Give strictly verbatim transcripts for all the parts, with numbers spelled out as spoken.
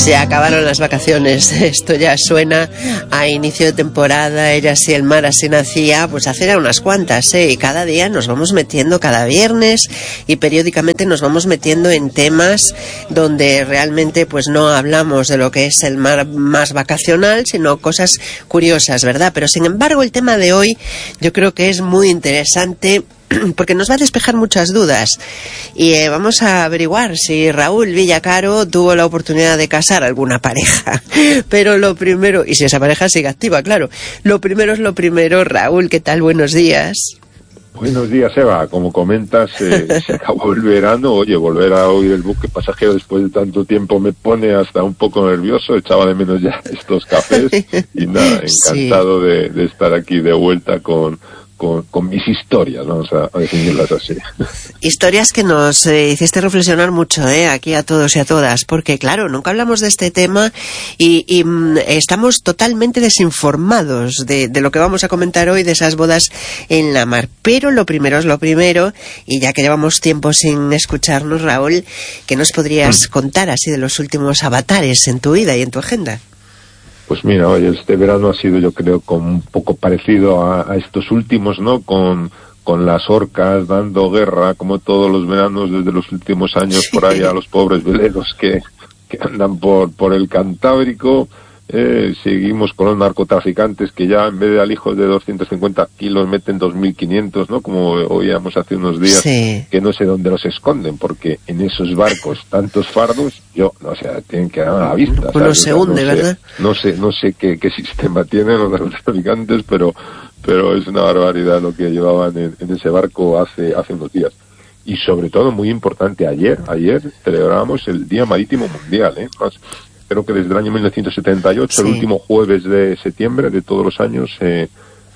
Se acabaron las vacaciones, esto ya suena a inicio de temporada, ella así el mar así nacía, pues hace ya unas cuantas, ¿eh? Y cada día nos vamos metiendo, cada viernes, y periódicamente nos vamos metiendo en temas donde realmente pues no hablamos de lo que es el mar más vacacional, sino cosas curiosas, ¿verdad? Pero sin embargo el tema de hoy yo creo que es muy interesante, porque nos va a despejar muchas dudas y eh, vamos a averiguar si Raúl Villacaro tuvo la oportunidad de casar a alguna pareja. Pero lo primero, y si esa pareja sigue activa, claro, lo primero es lo primero. Raúl, ¿qué tal? Buenos días. Buenos días, Eva. Como comentas, eh, se acabó el verano. Oye, volver a oír el buque pasajero después de tanto tiempo me pone hasta un poco nervioso. Echaba de menos ya estos cafés y nada, encantado sí. de, de estar aquí de vuelta con Con, con mis historias, vamos a, a definirlas así. Historias que nos eh, hiciste reflexionar mucho, eh, aquí a todos y a todas, porque claro, nunca hablamos de este tema y, y mm, estamos totalmente desinformados de, de lo que vamos a comentar hoy, de esas bodas en la mar. Pero lo primero es lo primero, y ya que llevamos tiempo sin escucharnos, Raúl, ¿qué nos podrías mm. contar así de los últimos avatares en tu vida y en tu agenda? Pues mira, oye, este verano ha sido, yo creo, como un poco parecido a, a estos últimos, ¿no? Con, con las orcas dando guerra, como todos los veranos desde los últimos años, por ahí a los pobres veleros que, que andan por, por el Cantábrico. Eh, seguimos con los narcotraficantes que ya en vez de alijos de doscientos cincuenta kilos meten dos mil quinientos, ¿no? Como oíamos hace unos días, sí. Que no sé dónde los esconden, porque en esos barcos tantos fardos, yo, o sea, tienen que dar a la vista. Uno se hunde, no sé, ¿verdad? No sé, no sé qué, qué sistema tienen los narcotraficantes, pero, pero es una barbaridad lo que llevaban en, en ese barco hace, hace unos días. Y sobre todo, muy importante, ayer, ayer celebramos el Día Marítimo Mundial, ¿eh? Más, creo que desde el año mil novecientos setenta y ocho, sí. El último jueves de septiembre de todos los años, eh,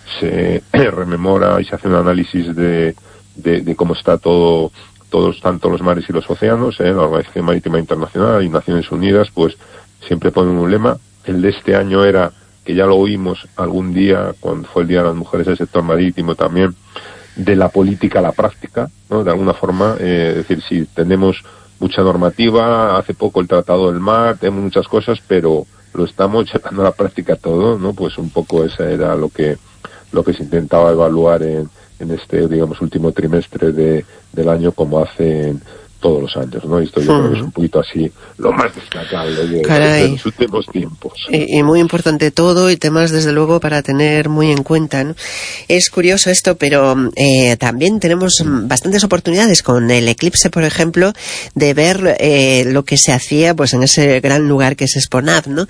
se rememora y se hace un análisis de, de, de cómo está todo, todos, tanto los mares y los océanos. Eh, la Organización Marítima Internacional y Naciones Unidas, pues siempre ponen un lema. El de este año era, que ya lo oímos algún día, cuando fue el Día de las Mujeres del Sector Marítimo también, de la política a la práctica, ¿no? De alguna forma, eh, es decir, si tenemos mucha normativa, hace poco el Tratado del Mar, tenemos muchas cosas, pero lo estamos llevando a la práctica todo, ¿no? Pues un poco esa era lo que lo que se intentaba evaluar en, en este, digamos, último trimestre de, del año, como hacen todos los años, ¿no? Esto yo hmm. creo que es un poquito así lo más destacable de, de los últimos tiempos. Y, y muy importante todo, y temas desde luego para tener muy en cuenta, ¿no? Es curioso esto, pero eh, también tenemos bastantes oportunidades con el eclipse, por ejemplo, de ver eh, lo que se hacía pues en ese gran lugar que es Exponad, ¿no?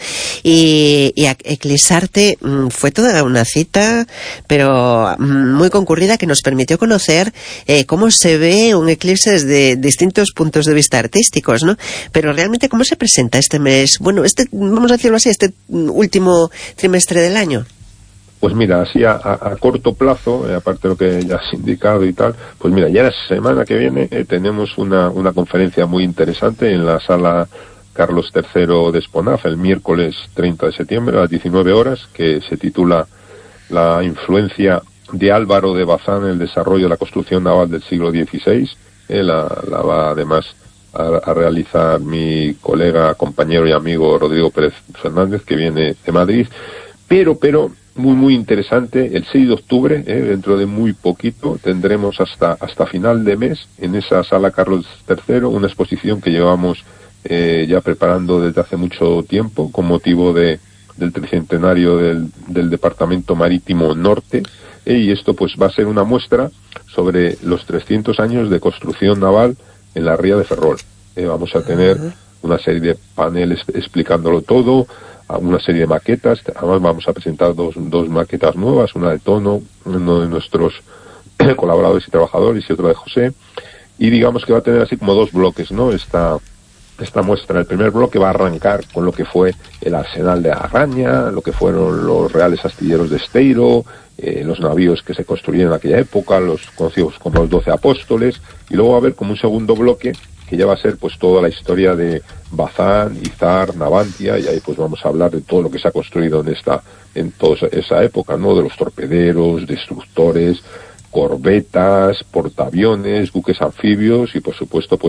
Y, y Eclipsarte mmm, fue toda una cita, pero mmm, muy concurrida, que nos permitió conocer eh, cómo se ve un eclipse desde distintos puntos de vista artísticos, ¿no? Pero realmente, ¿cómo se presenta este mes? Bueno, este, vamos a decirlo así, este último trimestre del año. Pues mira, así a, a, a corto plazo, eh, aparte de lo que ya has indicado y tal, pues mira, ya la semana que viene eh, tenemos una, una conferencia muy interesante en la sala Carlos tercero de Exponaf, el miércoles treinta de septiembre a las diecinueve horas, que se titula La influencia de Álvaro de Bazán en el desarrollo de la construcción naval del siglo dieciséis. Eh, la, la va además a, a realizar mi colega, compañero y amigo Rodrigo Pérez Fernández, que viene de Madrid, pero, pero, muy, muy interesante, el seis de octubre, eh, dentro de muy poquito, tendremos hasta, hasta final de mes, en esa sala Carlos tercero, una exposición que llevamos eh, ya preparando desde hace mucho tiempo, con motivo de, del tricentenario del, del Departamento Marítimo Norte, eh, y esto pues va a ser una muestra sobre los trescientos años de construcción naval en la ría de Ferrol. Eh, vamos a tener una serie de paneles explicándolo todo, una serie de maquetas. Además vamos a presentar dos, dos maquetas nuevas, una de Tono, uno de nuestros colaboradores y trabajadores, y otra de José. Y digamos que va a tener así como dos bloques, ¿no? Esta, esta muestra. El primer bloque va a arrancar con lo que fue el arsenal de Arraña, lo que fueron los reales astilleros de Esteiro, Eh, los navíos que se construyeron en aquella época, los conocidos como los doce apóstoles, y luego va a haber como un segundo bloque que ya va a ser pues toda la historia de Bazán, Izar, Navantia, y ahí pues vamos a hablar de todo lo que se ha construido en esta, en toda esa época, ¿no? De los torpederos, destructores, corbetas, portaaviones, buques anfibios y por supuesto pues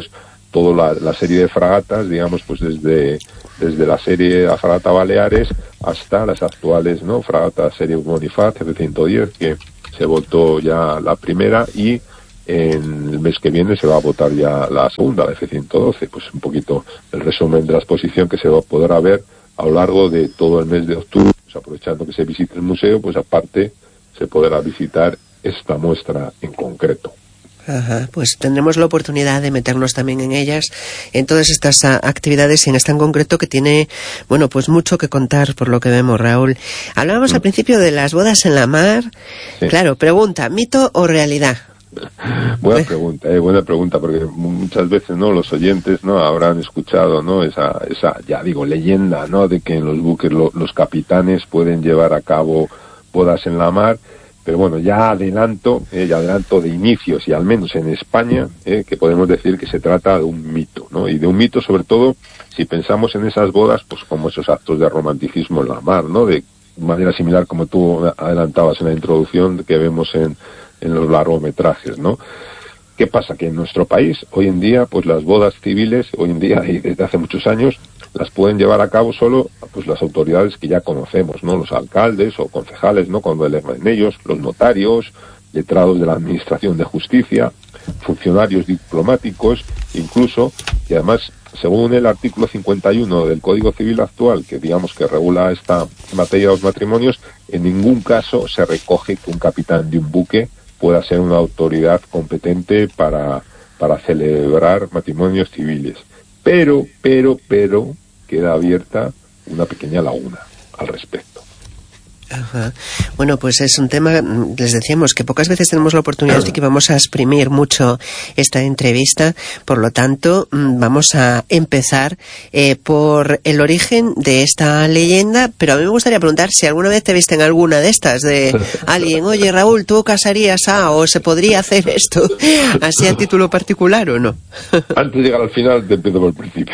toda la, la serie de fragatas, digamos, pues desde desde la serie la fragata Baleares hasta las actuales, ¿no? Fragata serie Bonifaz F ciento diez, que se votó ya la primera, y en el mes que viene se va a votar ya la segunda, la F ciento doce. Pues un poquito el resumen de la exposición que se va a poder ver a lo largo de todo el mes de octubre. Pues aprovechando que se visite el museo, pues aparte se podrá visitar esta muestra en concreto. Ajá, pues tendremos la oportunidad de meternos también en ellas, en todas estas a, actividades y en esta en concreto que tiene, bueno, pues mucho que contar por lo que vemos, Raúl. Hablábamos mm. al principio de las bodas en la mar. Sí. Claro, pregunta, ¿mito o realidad? Buena pregunta, eh, buena pregunta, porque muchas veces, ¿no?, los oyentes, ¿no?, habrán escuchado, ¿no?, esa, esa, ya digo, leyenda, ¿no?, de que en los buques lo, los capitanes pueden llevar a cabo bodas en la mar. Pero bueno, ya adelanto, eh, ya adelanto de inicios, y al menos en España, eh, que podemos decir que se trata de un mito, ¿no? Y de un mito sobre todo si pensamos en esas bodas, pues como esos actos de romanticismo en la mar, ¿no? De manera similar como tú adelantabas en la introducción que vemos en, en los largometrajes, ¿no? ¿Qué pasa? Que en nuestro país, hoy en día, pues las bodas civiles, hoy en día y desde hace muchos años, las pueden llevar a cabo solo pues las autoridades que ya conocemos, ¿no? Los alcaldes o concejales, ¿no?, cuando delegan en ellos, los notarios, letrados de la Administración de Justicia, funcionarios diplomáticos, incluso, y además, según el artículo cincuenta y uno del Código Civil actual, que digamos que regula esta materia de los matrimonios, en ningún caso se recoge que un capitán de un buque pueda ser una autoridad competente para, para celebrar matrimonios civiles. Pero, pero, pero, queda abierta una pequeña laguna al respecto. Ajá. Bueno, pues es un tema, les decíamos que pocas veces tenemos la oportunidad y que vamos a exprimir mucho esta entrevista, por lo tanto vamos a empezar eh, por el origen de esta leyenda, pero a mí me gustaría preguntar si alguna vez te viste en alguna de estas, de alguien, oye Raúl, ¿tú casarías a o se podría hacer esto así a título particular o no? Antes de llegar al final te empiezo por el principio.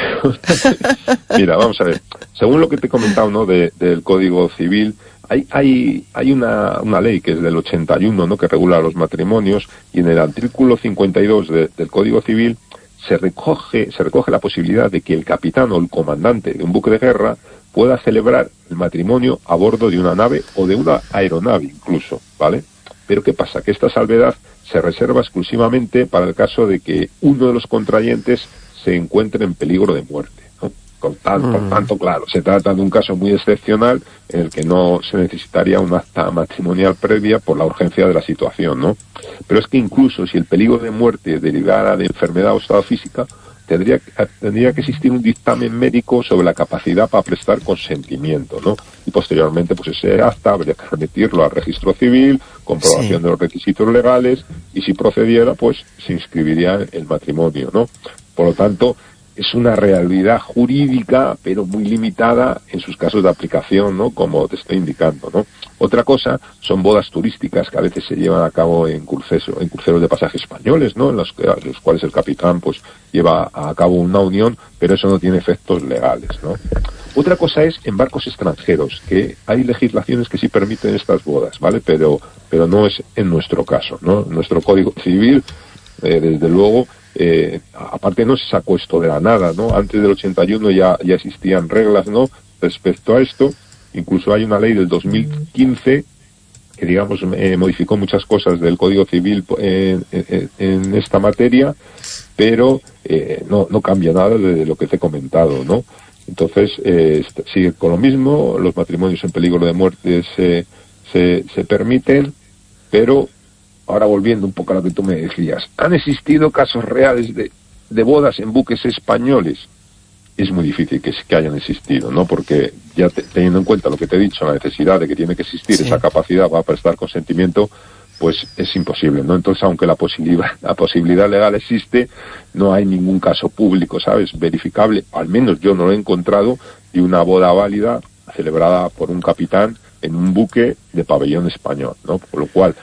Mira, vamos a ver, según lo que te he comentado, ¿no?, de, del Código Civil, Hay, hay, hay una, una ley que es del ochenta y uno, ¿no?, que regula los matrimonios, y en el artículo cincuenta y dos de, del Código Civil se recoge, se recoge la posibilidad de que el capitán o el comandante de un buque de guerra pueda celebrar el matrimonio a bordo de una nave o de una aeronave incluso, ¿vale? Pero ¿qué pasa? Que esta salvedad se reserva exclusivamente para el caso de que uno de los contrayentes se encuentre en peligro de muerte, ¿no? Con tanto, mm. tanto, claro, se trata de un caso muy excepcional en el que no se necesitaría un acta matrimonial previa por la urgencia de la situación, ¿no? Pero es que incluso si el peligro de muerte derivara de enfermedad o estado física, tendría, tendría que existir un dictamen médico sobre la capacidad para prestar consentimiento, ¿no? Y posteriormente, pues ese acta habría que remitirlo al registro civil, comprobación sí. de los requisitos legales, y si procediera, pues se inscribiría el matrimonio, ¿no? Por lo tanto, es una realidad jurídica, pero muy limitada en sus casos de aplicación, ¿no?, como te estoy indicando, ¿no? Otra cosa son bodas turísticas que a veces se llevan a cabo en cruceros, en cruceros de pasaje españoles, ¿no?, en los, en los cuales el capitán pues lleva a cabo una unión, pero eso no tiene efectos legales, ¿no? Otra cosa es en barcos extranjeros, que hay legislaciones que sí permiten estas bodas, ¿vale? Pero, pero no es en nuestro caso, ¿no? Nuestro Código Civil, eh, desde luego, Eh, aparte no se sacó esto de la nada, ¿no? Antes del ochenta y uno ya, ya existían reglas, ¿no?, respecto a esto. Incluso hay una ley del dos mil quince que, digamos, eh, modificó muchas cosas del Código Civil en, en, en esta materia, pero eh, no, no cambia nada de lo que te he comentado, ¿no? Entonces, eh, sigue con lo mismo, los matrimonios en peligro de muerte se, se, se permiten, pero ahora volviendo un poco a lo que tú me decías, ¿han existido casos reales de, de bodas en buques españoles? Es muy difícil que, que hayan existido, ¿no? Porque ya te, teniendo en cuenta lo que te he dicho, la necesidad de que tiene que existir sí. esa capacidad para prestar consentimiento, pues es imposible, ¿no? Entonces, aunque la posibilidad, la posibilidad legal existe, no hay ningún caso público, ¿sabes?, verificable, al menos yo no lo he encontrado, de una boda válida celebrada por un capitán en un buque de pabellón español, ¿no? Por lo cual,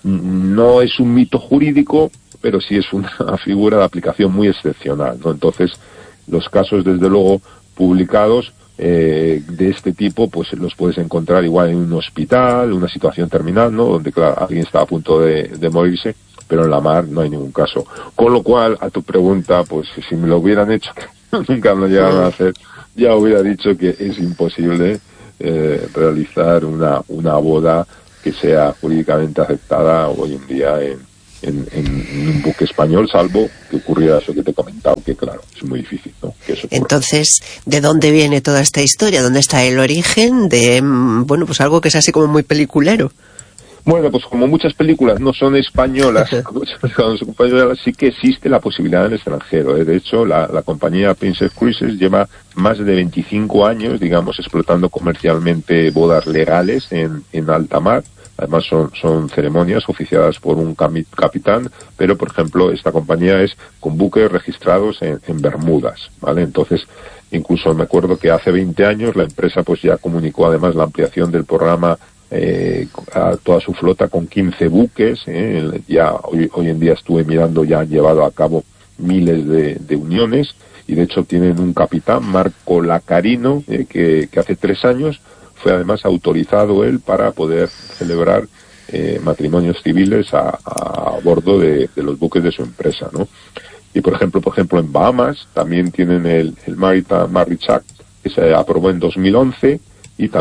no es un mito jurídico, pero sí es una figura de aplicación muy excepcional, ¿no? Entonces, los casos, desde luego, publicados eh, de este tipo, pues los puedes encontrar igual en un hospital, una situación terminal, ¿no?, donde, claro, alguien está a punto de, de morirse, pero en la mar no hay ningún caso. Con lo cual, a tu pregunta, pues si me lo hubieran hecho, nunca me lo llegaron a hacer, ya hubiera dicho que es imposible eh, realizar una, una boda que sea jurídicamente aceptada hoy en día en, en, en un buque español, salvo que ocurriera eso que te he comentado, que claro, es muy difícil, ¿no? Que eso ocurra. Entonces, ¿de dónde viene toda esta historia? ¿Dónde está el origen de, bueno, pues algo que es así como muy peliculero? Bueno, pues como muchas películas no son españolas, cuando son españolas sí que existe la posibilidad en el extranjero, ¿eh? De hecho, la, la compañía Princess Cruises lleva más de veinticinco años, digamos, explotando comercialmente bodas legales en, en alta mar. Además son, son ceremonias oficiadas por un cami- capitán, pero por ejemplo esta compañía es con buques registrados en, en Bermudas, ¿vale? Entonces, incluso me acuerdo que hace veinte años la empresa pues ya comunicó además la ampliación del programa Eh, a toda su flota con quince buques, eh, ya hoy, hoy en día estuve mirando, ya han llevado a cabo miles de, de uniones, y de hecho tienen un capitán, Marco Lacarino, eh, que, que hace tres años fue además autorizado él para poder celebrar eh, matrimonios civiles a, a bordo de, de los buques de su empresa, ¿no? Y por ejemplo, por ejemplo en Bahamas también tienen el, el Maritime Marriage Act, que se aprobó en dos mil once,